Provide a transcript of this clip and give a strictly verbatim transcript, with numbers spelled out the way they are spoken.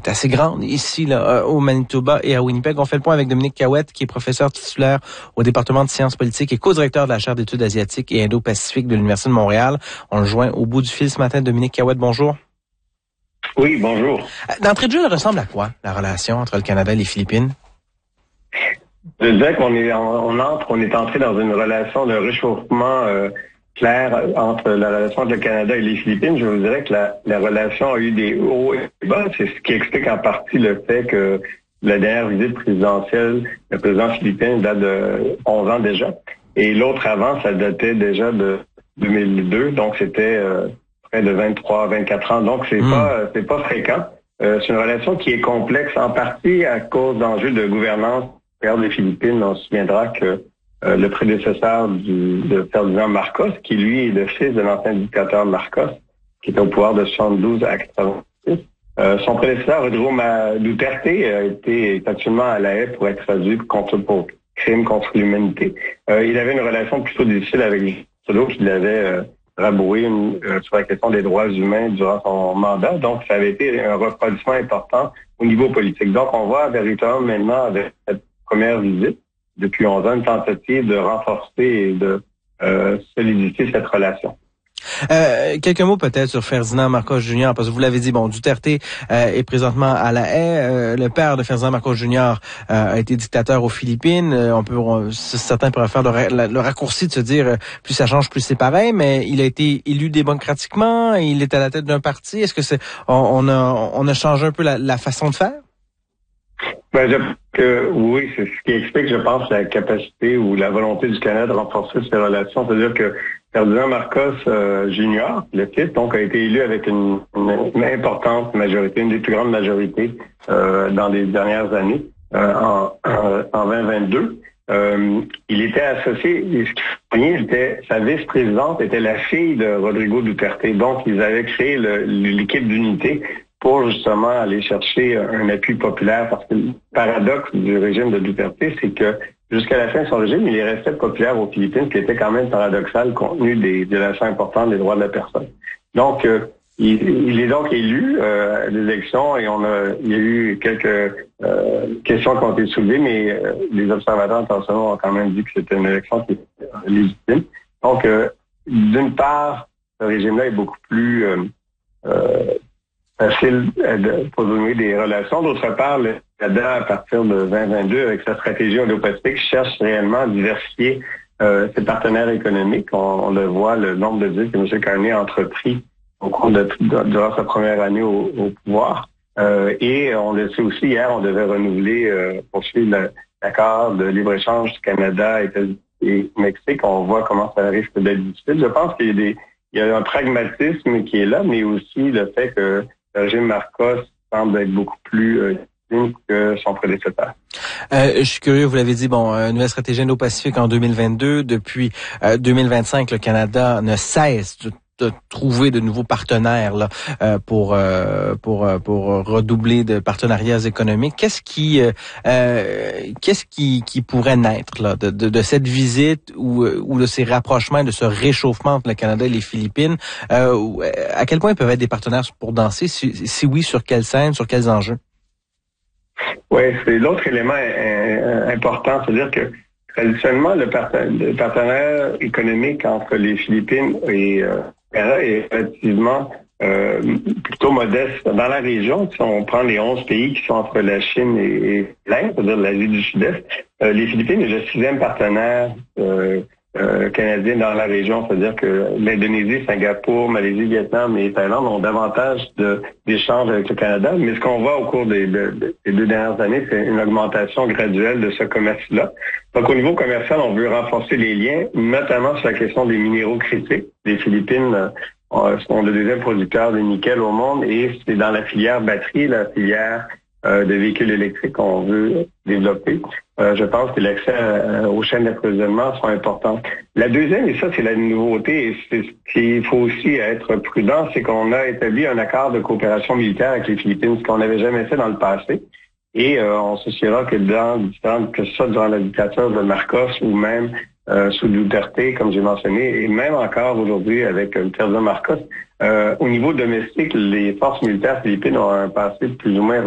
assez grande ici là, au Manitoba et à Winnipeg. On fait le point avec Dominique Cahouette, qui est professeur titulaire au département de sciences politiques et co-directeur de la chaire d'études asiatiques et indo-pacifiques de l'Université de Montréal. On le joint au bout du fil ce matin. Dominique Cahouette, bonjour. Oui, bonjour. D'entrée de jeu, elle ressemble à quoi, la relation entre le Canada et les Philippines? Je dirais qu'on est, on entre, on est entré dans une relation de réchauffement euh, clair entre la relation entre le Canada et les Philippines. Je vous dirais que la, la relation a eu des hauts et des bas. C'est ce qui explique en partie le fait que la dernière visite présidentielle, le président philippin date de onze ans déjà. Et l'autre avant, ça datait déjà de deux mille deux. Donc, c'était euh, près de vingt-trois, vingt-quatre ans. Donc, c'est mmh. pas, c'est pas fréquent. Euh, c'est une relation qui est complexe en partie à cause d'enjeux de gouvernance. Regarde les Philippines, on se souviendra que euh, le prédécesseur du, de Ferdinand Marcos, qui lui est le fils de l'ancien dictateur Marcos, qui était au pouvoir de soixante-douze à quatre-vingt-six, euh, son prédécesseur, Rodrigo Duterte, a été est actuellement à La Haye pour être traduit contre, pour crime contre l'humanité. Euh, il avait une relation plutôt difficile avec Trudeau, qui l'avait euh, raboué une, euh, sur la question des droits humains durant son mandat. Donc, ça avait été un refroidissement important au niveau politique. Donc, on voit véritablement maintenant avec cette première visite, depuis onze ans, une tentative de renforcer et de euh, solidifier cette relation. Euh, quelques mots peut-être sur Ferdinand Marcos junior, parce que vous l'avez dit, bon, Duterte euh, est présentement à La Haye. Euh, le père de Ferdinand Marcos junior euh, a été dictateur aux Philippines. Euh, on peut, on, certains pourraient faire le, ra- le raccourci de se dire euh, plus ça change, plus c'est pareil, mais il a été élu démocratiquement. Il est à la tête d'un parti. Est-ce que c'est, on, on a, on a changé un peu la, la façon de faire? Ben, je, que, oui, c'est ce qui explique, je pense, la capacité ou la volonté du Canada de renforcer ces relations. C'est-à-dire que Ferdinand Marcos euh, junior, le fils, donc, a été élu avec une, une, une importante majorité, une des plus grandes majorités euh, dans les dernières années, euh, en, en, en vingt vingt-deux. Euh, il était associé, ce qui était, sa vice-présidente était la fille de Rodrigo Duterte. Donc, ils avaient créé le, l'équipe d'unité pour justement aller chercher un appui populaire, parce que le paradoxe du régime de Duterte, c'est que jusqu'à la fin de son régime, il est resté populaire aux Philippines, ce qui était quand même paradoxal compte tenu des violations importantes des droits de la personne. Donc, euh, il, il est donc élu euh, à l'élection et on a, il y a eu quelques euh, questions qui ont été soulevées, mais euh, les observateurs internationaux ont quand même dit que c'était une élection qui était légitime. Donc, euh, d'une part, ce régime-là est beaucoup plus euh, euh, facile pour donner des relations. D'autre part, le Canada, à partir de vingt vingt-deux, avec sa stratégie indo-pacifique, cherche réellement à diversifier euh, ses partenaires économiques. On, on le voit, le nombre de deals que M. Carney a entrepris au cours de, de durant sa première année au, au pouvoir. Euh, et on le sait aussi, hier, on devait renouveler, euh, poursuivre le, l'accord de libre-échange du Canada et, et Mexique. On voit comment ça risque d'être difficile. Je pense qu'il y a des, il y a un pragmatisme qui est là, mais aussi le fait que le régime Marcos semble être beaucoup plus euh, digne que son prédécesseur. Euh, je suis curieux, vous l'avez dit, bon, une nouvelle stratégie indo-pacifique en deux mille vingt-deux. Depuis euh, deux mille vingt-cinq, le Canada ne cesse de de trouver de nouveaux partenaires là euh, pour euh, pour pour redoubler de partenariats économiques. Qu'est-ce qui euh, qu'est-ce qui qui pourrait naître là de de, de cette visite ou ou de ces rapprochements, de ce réchauffement entre le Canada et les Philippines? Euh, à quel point ils peuvent être des partenaires pour danser? Si, si oui, sur quelle scène, sur quels enjeux? Oui, c'est l'autre élément important, c'est-à-dire que traditionnellement le partenaire, le partenaire économique entre les Philippines et euh, est relativement euh, plutôt modeste. Dans la région, si on prend les onze pays qui sont entre la Chine et, et l'Inde, c'est-à-dire l'Asie du Sud-Est, euh, les Philippines est le sixième partenaire euh, euh, canadien dans la région, c'est-à-dire que l'Indonésie, Singapour, Malaisie, Vietnam et Thaïlande ont davantage de, d'échanges avec le Canada. Mais ce qu'on voit au cours des, de, des deux dernières années, c'est une augmentation graduelle de ce commerce-là. Donc, au niveau commercial, on veut renforcer les liens, notamment sur la question des minéraux critiques. Les Philippines euh, sont le deuxième producteur de nickel au monde et c'est dans la filière batterie, la filière euh, de véhicules électriques qu'on veut développer. Euh, je pense que l'accès euh, aux chaînes d'approvisionnement sont importantes. La deuxième, et ça c'est la nouveauté, et c'est ce qu'il faut aussi être prudent, c'est qu'on a établi un accord de coopération militaire avec les Philippines, ce qu'on n'avait jamais fait dans le passé. Et euh, on se souviendra que dans que ce soit durant la dictature de Marcos ou même euh, sous Duterte, comme j'ai mentionné, et même encore aujourd'hui avec euh, Ferdinand Marcos, euh, au niveau domestique, les forces militaires philippines ont un passé plus ou moins